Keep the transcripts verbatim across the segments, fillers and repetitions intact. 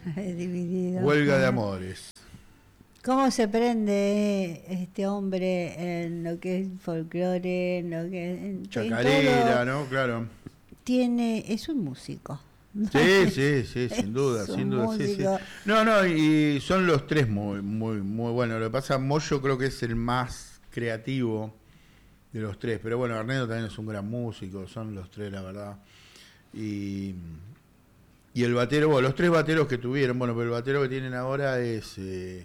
Dividido. Huelga de amores. ¿Cómo se prende este hombre en lo que es folclore, en lo que en, Chacarera, en todo? ¿no? Claro. Tiene, es un músico. Sí, sí, sí, sin duda, es sin duda, sí, sí. músico. No, no, y son los tres muy, muy, muy buenos. Lo que pasa, Moyo creo que es el más creativo de los tres, pero bueno, Arnedo también es un gran músico, son los tres, la verdad. Y, y el batero, bueno, los tres bateros que tuvieron, bueno, pero el batero que tienen ahora es... Eh,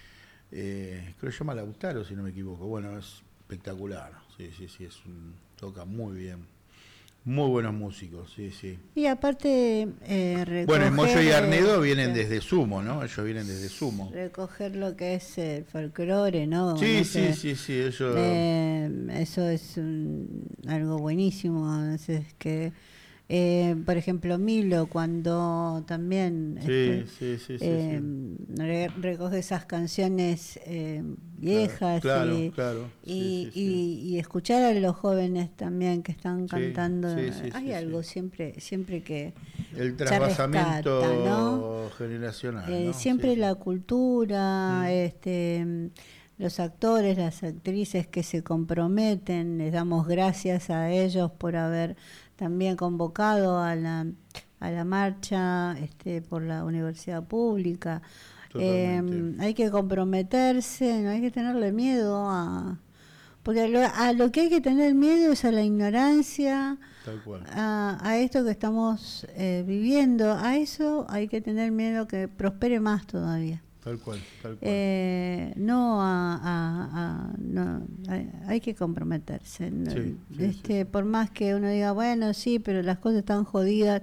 Eh, creo que se llama Lautaro, si no me equivoco. Bueno, es espectacular. Sí, sí, sí, es un, toca muy bien. Muy buenos músicos, sí, sí. Y aparte, eh, recoger, bueno, el Moyo y Arnedo vienen eh, desde Sumo, ¿no? Ellos vienen desde Sumo. Recoger lo que es el folclore, ¿no? Sí, no sí, sé, sí, sí, ellos... eh, eso es un, algo buenísimo. A veces que, eh, por ejemplo, Milo, cuando también Sí, este, sí, sí, sí, eh, sí. re- recoge esas canciones eh, viejas Claro, y, claro, y, sí, sí, y, y escuchar a los jóvenes también que están sí, cantando. sí, sí, Hay sí, algo sí. siempre siempre que El se rescata, ¿no? trasvasamiento generacional, Eh, ¿no? Sí, siempre sí. la cultura, Mm. este, los actores, las actrices que se comprometen, les damos gracias a ellos por haber también convocado a la a la marcha este, por la universidad pública. Eh, hay que comprometerse, no hay que tenerle miedo a... Porque a lo, a lo que hay que tener miedo es a la ignorancia, Tal cual. A, a esto que estamos eh, viviendo. A eso hay que tener miedo que prospere más todavía. Tal cual, tal cual. Eh, no a, a, a no, hay, hay que comprometerse. Sí, sí, este, sí. Por más que uno diga, bueno, sí, pero las cosas están jodidas.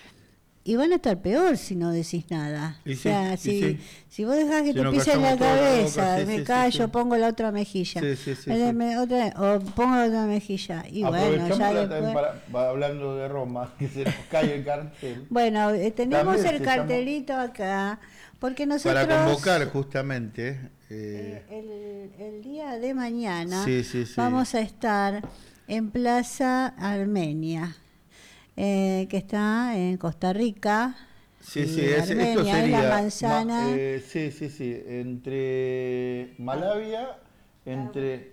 Y van a estar peor si no decís nada. Y o sea, sí, si, sí. si vos dejás que Si te no pisen la cabeza, la boca, sí, me sí, callo, sí, sí. pongo la otra mejilla. Sí, sí, sí, Eh, sí. me, otra, o pongo la otra mejilla. Y bueno, ya después... para, hablando de Roma, que se nos cae el cartel. Bueno, eh, tenemos También el cartelito llama... acá, porque nosotros... Para convocar justamente... Eh, el, el día de mañana sí, sí, sí. vamos a estar en Plaza Armenia, eh, que está en Costa Rica. Sí, sí, es, Armenia, esto sería... es la manzana... Ma, eh, sí, sí, sí, entre Malavia, entre...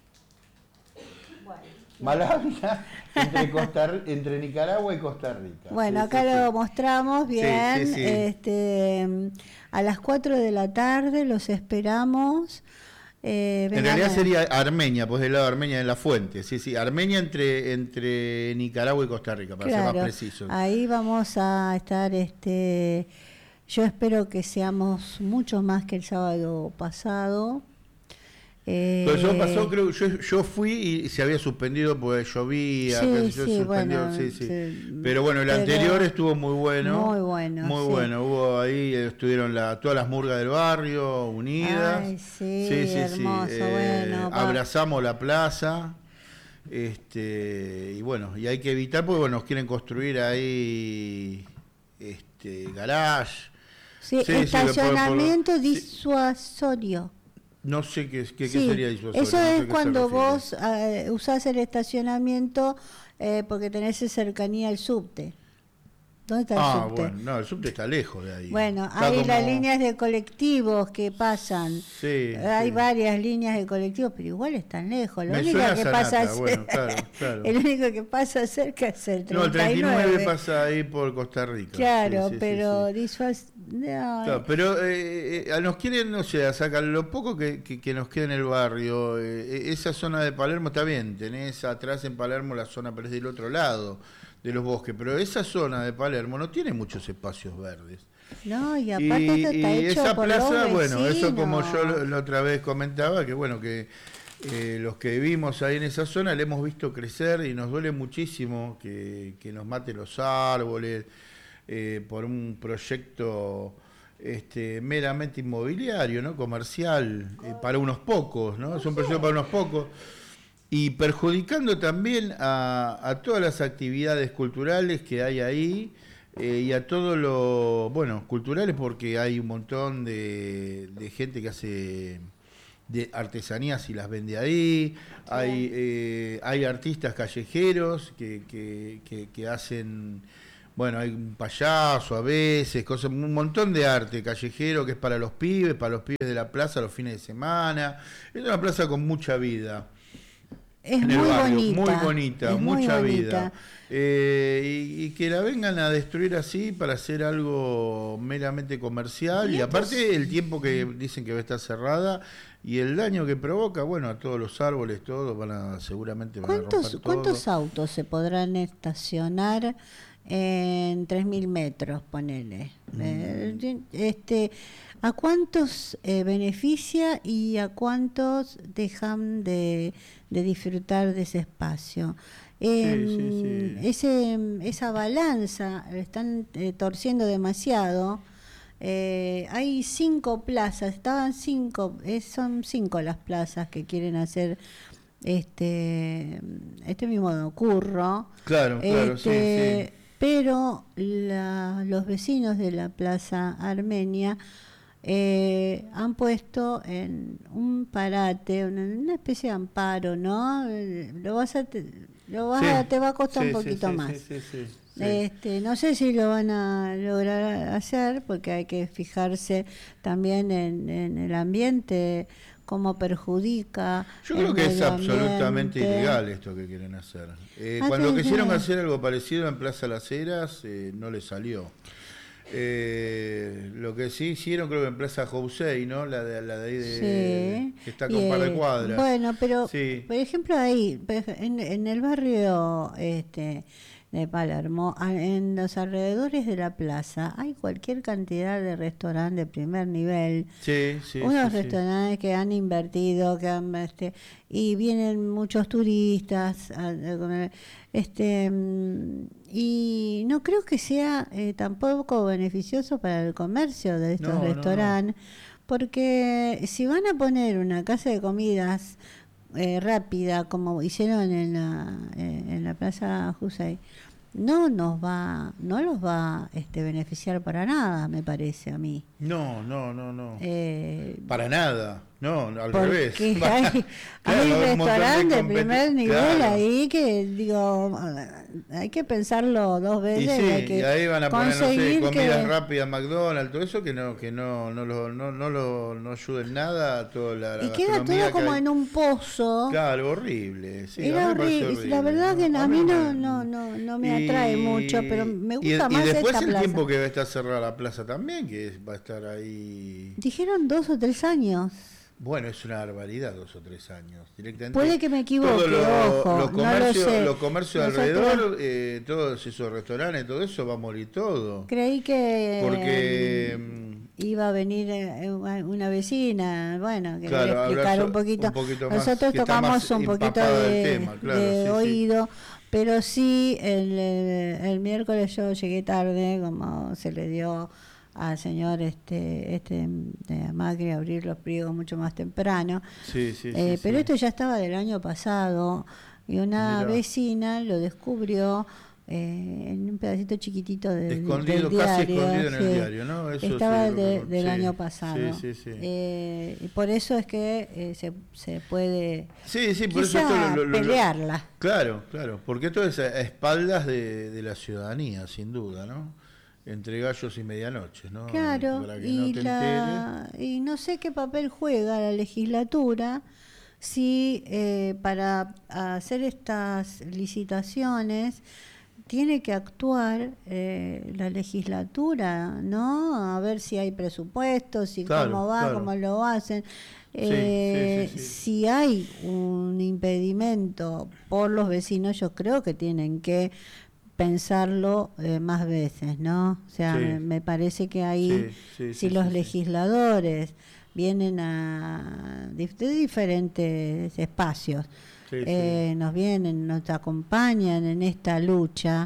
Bueno, Malavia, entre, Costa, entre Nicaragua y Costa Rica. Bueno, sí, acá sí, lo sí. mostramos bien. Sí, sí, sí. Este, a las cuatro de la tarde los esperamos. Eh, en realidad a... sería Armenia, pues del lado de Armenia en la fuente, sí, sí, Armenia entre entre Nicaragua y Costa Rica, para claro, ser más preciso. Ahí vamos a estar, este, yo espero que seamos muchos más que el sábado pasado. Eh, Pero yo pasó, creo yo, yo fui y se había suspendido porque llovía, sí, casi yo sí, suspendido, bueno, sí, sí. sí. Pero bueno, el Pero anterior estuvo muy bueno. Muy bueno. Muy sí. bueno, hubo ahí, estuvieron la, todas las murgas del barrio unidas. Ay, sí, sí, sí, hermoso, sí. Eh, bueno. Abrazamos la plaza. Este, y bueno, y hay que evitar porque bueno, nos quieren construir ahí este garage. Sí, sí estacionamiento sí, por, por, disuasorio. No sé qué, qué, sí, qué sería disuasorio. Eso no es sé cuando vos uh, usás el estacionamiento eh, porque tenés cercanía al subte. ¿Dónde está el ah, subte? bueno, no, el subte está lejos de ahí. Bueno, está hay como... las líneas de colectivos que pasan. Sí, hay sí. varias líneas de colectivos, pero igual están lejos. Lo Me único que Sanata, pasa es bueno, claro, claro. el único que pasa cerca es el treinta y nueve. No, el treinta y nueve pasa ahí por Costa Rica. Claro, sí, sí, pero sí, sí. disuas... no, claro, pero eh, eh, nos quieren, no sé, a sacar lo poco que, que, que nos queda en el barrio. Eh, esa zona de Palermo está bien, tenés atrás en Palermo la zona, pero es del otro lado de los bosques, pero esa zona de Palermo no tiene muchos espacios verdes. No, y aparte y, esto está y hecho esa por plaza, los bueno, eso como yo vecinos. la otra vez comentaba, que bueno, que eh, los que vivimos ahí en esa zona le hemos visto crecer y nos duele muchísimo que, que nos maten los árboles eh, por un proyecto este, meramente inmobiliario, ¿no? Comercial, eh, para unos pocos, ¿no? Es un proyecto para unos pocos. Y perjudicando también a, a todas las actividades culturales que hay ahí eh, y a todo lo, bueno, culturales porque hay un montón de, de gente que hace de artesanías y las vende ahí, sí. hay, eh, hay artistas callejeros que, que, que, que hacen bueno, hay un payaso a veces, cosas, un montón de arte callejero que es para los pibes, para los pibes de la plaza los fines de semana. Es una plaza con mucha vida. Es En el muy barrio, bonita. muy bonita, Es muy mucha bonita. vida. Eh, y, y que la vengan a destruir así para hacer algo meramente comercial. Y Y, esto aparte es- el tiempo que dicen que va a estar cerrada y el daño que provoca, bueno, a todos los árboles, todos van a, seguramente van a ¿Cuántos, romper todo. ¿Cuántos autos se podrán estacionar en tres mil metros, ponele? Mm. Eh, este, ¿a cuántos eh, beneficia y a cuántos dejan de, de disfrutar de ese espacio? Eh, Sí, sí, sí. Ese, esa balanza la están eh, torciendo demasiado. Eh, hay cinco plazas, estaban cinco, eh, son cinco las plazas que quieren hacer este este mismo curro. Claro, claro, sí, Este, sí. pero la- los vecinos de la Plaza Armenia eh, han puesto en un parate, una, una especie de amparo, ¿no? Eh, Lo vas a, te, lo vas Sí, a- te va a costar sí, un sí, poquito sí, más. sí, sí, sí, sí. Este, no sé si lo van a lograr hacer porque hay que fijarse también en, en el ambiente, cómo perjudica Yo el creo que es medio absolutamente ambiente. ilegal esto que quieren hacer. Eh, Ah, cuando sí, quisieron sí. hacer algo parecido en Plaza Las Heras, eh, no les salió. Eh, lo que sí hicieron, creo que en Plaza José, ¿no? La de, la de ahí de, Sí, que está y, con un par de eh, cuadras. bueno, pero Sí, por ejemplo ahí, por ej- en, en el barrio este de Palermo, a- en los alrededores de la plaza, hay cualquier cantidad de restaurantes de primer nivel, sí, sí, unos sí, sí. restaurantes que han invertido, que han este y vienen muchos turistas, a- a comer, este mm, y no creo que sea eh, tampoco beneficioso para el comercio de estos No, no, no. restaurantes. Porque si van a poner una casa de comidas eh, rápida, como hicieron en la, eh, en la Plaza Jusey, no nos va, no los va este, beneficiar para nada, me parece a mí. No, no, no, no. Eh, Para nada. No, al revés. porque Va- hay, Claro, hay un montón de restaurantes de competi- primer nivel claro. ahí que, digo, hay que pensarlo dos Y veces. sí, hay que y ahí van a poner, no sé, conseguir comidas que- rápidas, McDonald's, todo eso que no, que no, no lo, no, no lo, no ayuda en nada a toda la, la y queda gastronomía todo como que hay. en un pozo. Claro, horrible. Sí, a Era mí me parece horrible, horrible. la verdad que a mí me- no, no, no, no me atrae mucho, pero me y, gusta y más después esta el plaza. tiempo que va a estar cerrada la plaza también, que es- va a estar ahí. Dijeron dos o tres años. Bueno, es una barbaridad, dos o tres años. Directamente. Puede que me equivoque, Todos los, ojo, los no lo comercios, sé. los comercios Nosotros- alrededor, eh, todos esos restaurantes, todo eso va a morir todo. Creí que Porque, mm, iba a venir eh, una una vecina, bueno, que Claro, voy a explicar hablar un so- poquito. un poquito más, Nosotros que está tocamos más un poquito empapada del de, tema, claro, de sí, sí. oído, pero sí, el, el, el miércoles yo llegué tarde, como se le dio al señor este este de Macri abrir los pliegos mucho más temprano. Sí, sí, Eh, sí, pero sí. esto ya estaba del año pasado y una Mirá. vecina lo descubrió eh, en un pedacito chiquitito de, Escondido, del casi diario. escondido en el Sí. diario, ¿no? Eso Estaba sí, lo de- recuerdo. del Sí, año pasado. Sí, sí, sí. Eh, y por eso es que eh, se, se puede Sí, sí, por eso quizá esto lo- lo- lo- pelearla. Claro, claro, porque esto es a, a espaldas de, de la ciudadanía, sin duda, ¿no? Entre gallos y medianoches, ¿no? Claro, Para que y, no te la, y no sé qué papel juega la legislatura si eh, para hacer estas licitaciones tiene que actuar eh, la legislatura, ¿no? A ver si hay presupuestos, si Claro, cómo va, claro. cómo lo hacen. Sí, Eh, sí, sí, sí. Si hay un impedimento por los vecinos, yo creo que tienen que pensarlo eh, más veces, ¿no? O sea, Sí. me, me parece que ahí, Sí, sí, si sí, los sí, sí. legisladores vienen a dif- de diferentes espacios, Sí, sí. eh, nos vienen, nos acompañan en esta lucha,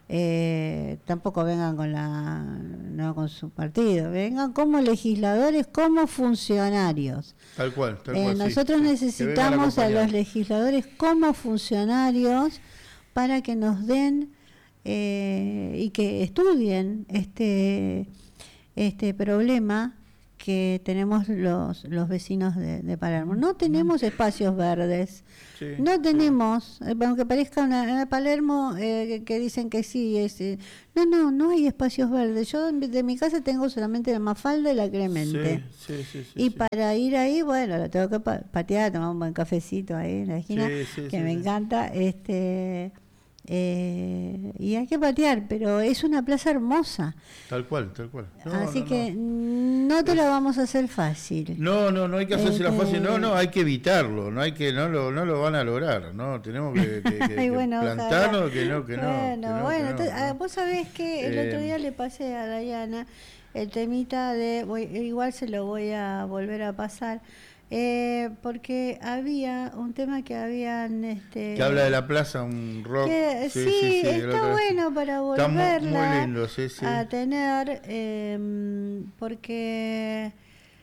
eh, tampoco vengan con la, no con su partido, vengan como legisladores, como funcionarios. Tal cual, tal Eh, cual. sí, nosotros sí. Que vengan necesitamos a acompañar. los legisladores como funcionarios para que nos den eh, y que estudien este este problema que tenemos los, los vecinos de, de Palermo. No tenemos espacios verdes. Sí, no tenemos, sí. Aunque parezca una, una Palermo eh, que, que dicen que sí. Es, eh, no, no, no hay espacios verdes. Yo de, de mi casa tengo solamente la Mafalda y la Clemente. Sí, sí, sí, sí, y sí. Para ir ahí, bueno, lo tengo que pa patear, tomar un buen cafecito ahí en la esquina, sí, sí, que sí, me sí. encanta. Este... Eh, y hay que patear, pero es una plaza hermosa. Tal cual, tal cual. No, Así no, que no. no te la vamos a hacer fácil. No, no, no hay que hacérsela este... fácil. No, no, hay que evitarlo. No hay que, no lo, no lo van a lograr. No, tenemos que, que, que, que bueno, plantarnos que no, que no. Bueno, que no, bueno. que no, te, no. Vos sabés que el eh... otro día le pasé a Dayana el temita de, voy, igual se lo voy a volver a pasar. Eh, porque había un tema que habían este que habla de la plaza, un rock que, sí, sí, sí, está bueno vez. Para volverla está muy lindo, sí, sí. a tener eh, porque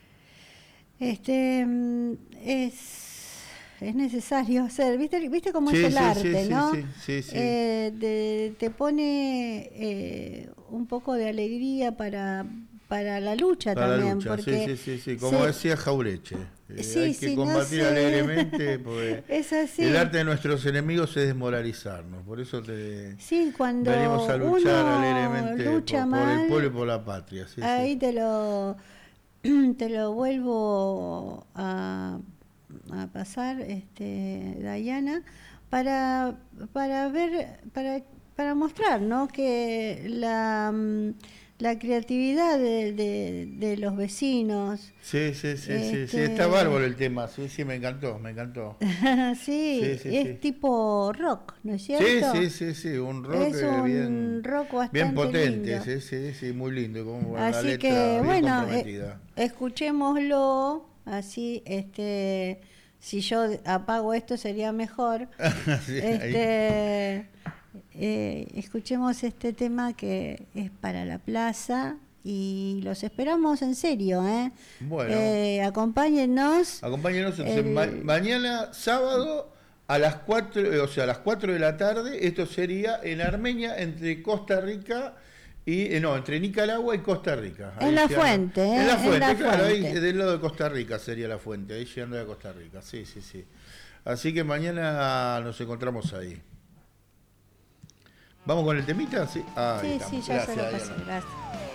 este es es necesario hacer, viste viste cómo sí, es el sí, arte, sí, ¿no? Sí, sí, sí, eh, te, te pone eh, un poco de alegría para para la lucha para también, la lucha, porque sí, sí, sí, sí. Como se, decía Jaureche, eh, sí, hay que sí, combatir no sé. alegremente, porque es así. El arte de nuestros enemigos es desmoralizarnos, por eso te sí, cuando venimos a luchar alegremente lucha por, mal, por el pueblo y por la patria. Sí, ahí sí. te lo te lo vuelvo a, a pasar, este, Dayana, para para ver, para para mostrar, ¿no? Que la la creatividad de, de, de los vecinos. Sí, sí, sí, este... sí, sí, está bárbaro el tema, sí, sí, me encantó, me encantó. sí, sí, sí, es sí. tipo rock, ¿no es cierto? Sí, sí, sí, sí, un rock es un bien, rock bastante bien potente, lindo. sí, sí, sí, muy lindo, como así la letra que, bien bueno, comprometida. Eh, escuchémoslo, así, este, si yo apago esto sería mejor. sí, este, eh, escuchemos este tema que es para la plaza. Y los esperamos en serio, ¿eh? Bueno. Eh, acompáñennos. Acompáñennos entonces, el... ma mañana sábado a las cuatro, o sea, a las cuatro de la tarde, esto sería en Armenia, entre Costa Rica y, eh, no, entre Nicaragua y Costa Rica. Ahí en la fuente, ¿eh? En la fuente, en la claro, fuente. ahí del lado de Costa Rica sería la fuente, ahí llegando a Costa Rica, sí, sí, sí. Así que mañana nos encontramos ahí. ¿Vamos con el temita? Sí, ah, sí, sí, ya Gracias, se lo pasé, gracias.